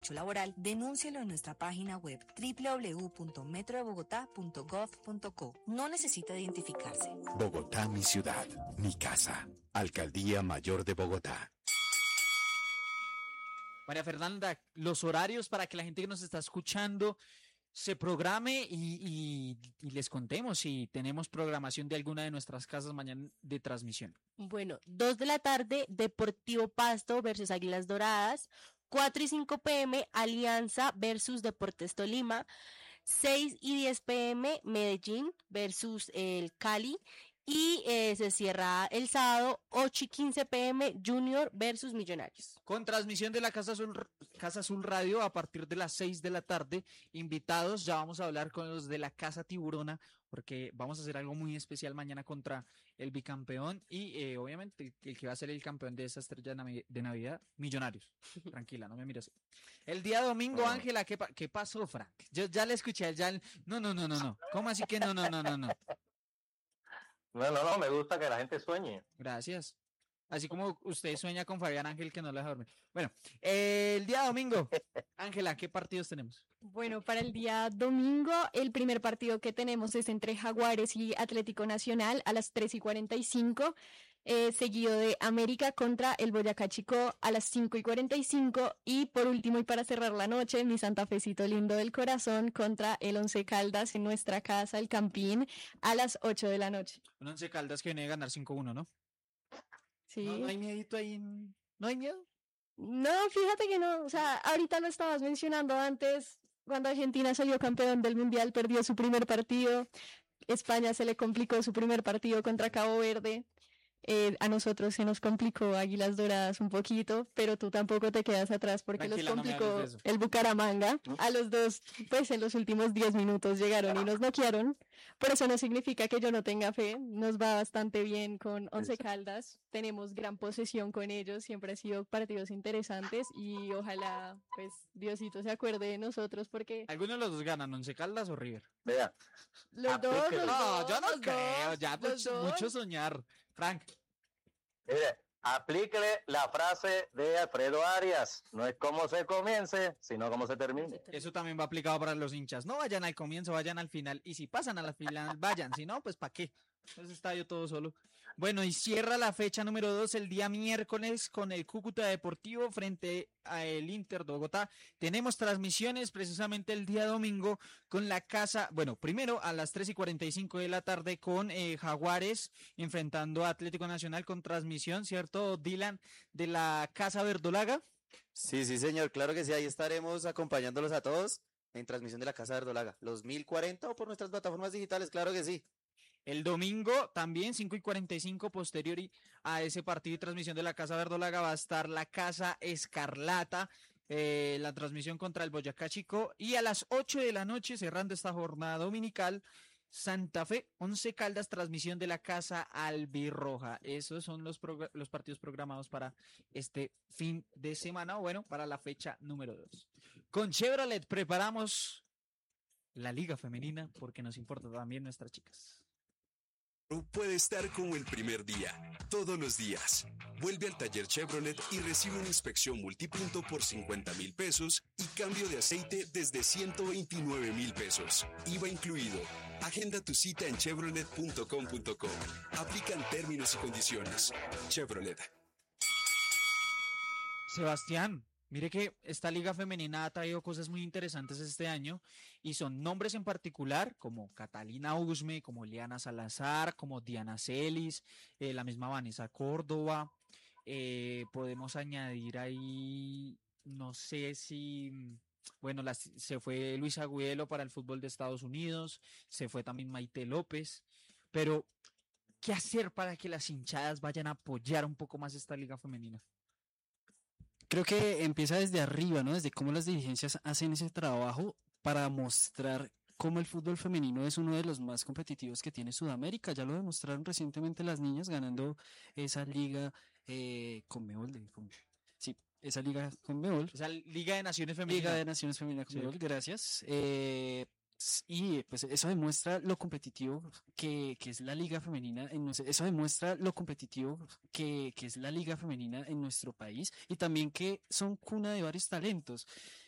derecho laboral, denúncielo en nuestra página web www.metrodebogotá.gov.co. No necesita identificarse. Bogotá, mi ciudad, mi casa. Alcaldía Mayor de Bogotá. María Fernanda, los horarios para que la gente que nos está escuchando se programe y les contemos si tenemos programación de alguna de nuestras casas mañana de transmisión. Bueno, 2 de la tarde, Deportivo Pasto versus Águilas Doradas. 4 y 5 p.m., Alianza versus Deportes Tolima. 6 y 10 p.m., Medellín versus el Cali. Y se cierra el sábado, 8 y 15 p.m., Junior versus Millonarios. Con transmisión de la Casa Azul Radio a partir de las 6 de la tarde. Invitados, ya vamos a hablar con los de la Casa Tiburona, porque vamos a hacer algo muy especial mañana contra el bicampeón y obviamente el que va a ser el campeón de esa estrella de Navidad, Millonarios. Tranquila, no me mires. El día domingo, Ángela, ¿qué pasó, Frank? Yo ya le escuché, no. ¿Cómo así que no? No, me gusta que la gente sueñe. Gracias. Así como usted sueña con Fabián Ángel que no le deja dormir. Bueno, el día domingo, Ángela, ¿qué partidos tenemos? Bueno, para el día domingo, el primer partido que tenemos es entre Jaguares y Atlético Nacional a las 3:45, seguido de América contra el Boyacá Chicó a las 5:45 y por último y para cerrar la noche, mi Santa Fecito lindo del corazón contra el Once Caldas en nuestra casa, el Campín, a las 8 de la noche. Un Once Caldas que viene de ganar 5-1, ¿no? Sí. No hay miedito ahí, ¿no hay miedo? No, fíjate que no, o sea, ahorita lo estabas mencionando antes, cuando Argentina salió campeón del Mundial, perdió su primer partido, España se le complicó su primer partido contra Cabo Verde, a nosotros se nos complicó Águilas Doradas un poquito, pero tú tampoco te quedas atrás porque Tranquila, los no me complicó hables de eso. el Bucaramanga. A los dos, pues en los últimos 10 minutos llegaron y nos noquearon. Por eso no significa que yo no tenga fe. Nos va bastante bien con Once Caldas. Tenemos gran posesión con ellos. Siempre han sido partidos interesantes y ojalá, pues, Diosito se acuerde de nosotros porque ¿Alguno de los dos ganan, Once Caldas o River? Vea, los dos, aplíquele. No, yo no los creo, dos, ya los dos. mucho soñar. Frank, Mire, aplíquele la frase de Alfredo Arias. No es cómo se comience, sino cómo se termine. eso también va aplicado para los hinchas. No vayan al comienzo, vayan al final. Y si pasan a la final, vayan. Si no, pues ¿para qué? Ese estadio todo solo. Bueno, y cierra la fecha número 2 el día miércoles con el Cúcuta Deportivo frente al Inter de Bogotá. Tenemos transmisiones precisamente el día domingo con la casa, bueno, primero a las 3:45 de la tarde con Jaguares enfrentando a Atlético Nacional con transmisión, ¿cierto, Dylan? De la Casa Verdolaga. Sí, señor, claro que sí, ahí estaremos acompañándolos a todos en transmisión de la Casa Verdolaga, los 1040 o por nuestras plataformas digitales, claro que sí. El domingo también 5:45 posterior a ese partido y transmisión de la Casa Verdolaga va a estar la Casa Escarlata, la transmisión contra el Boyacá Chicó y a las 8 de la noche cerrando esta jornada dominical Santa Fe, Once Caldas, transmisión de la Casa Albirroja. Esos son los partidos programados para este fin de semana o bueno, para la fecha número 2. Con Chevrolet preparamos la Liga Femenina porque nos importa también nuestras chicas. Puede estar como el primer día, todos los días. Vuelve al taller Chevrolet y recibe una inspección multipunto por 50,000 pesos y cambio de aceite desde 129,000 pesos. IVA incluido. Agenda tu cita en chevrolet.com.co. Aplican términos y condiciones. Chevrolet. Sebastián, mire que esta liga femenina ha traído cosas muy interesantes este año y son nombres en particular como Catalina Usme, como Liana Salazar, como Diana Celis, la misma Vanessa Córdoba. Podemos añadir ahí, no sé si, bueno, se fue Luis Agüelo para el fútbol de Estados Unidos, se fue también Maite López, pero ¿qué hacer para que las hinchadas vayan a apoyar un poco más esta liga femenina? Creo que empieza desde arriba, ¿no? Desde cómo las dirigencias hacen ese trabajo para mostrar cómo el fútbol femenino es uno de los más competitivos que tiene Sudamérica. Ya lo demostraron recientemente las niñas ganando esa liga Conmebol. Sí, esa liga Conmebol. O sea, Liga de Naciones Femeninas. Liga de Naciones Femeninas Conmebol, sí. Gracias. Y pues eso demuestra lo competitivo que es la liga femenina eso demuestra lo competitivo que es la liga femenina en nuestro país y también que son cuna de varios talentos.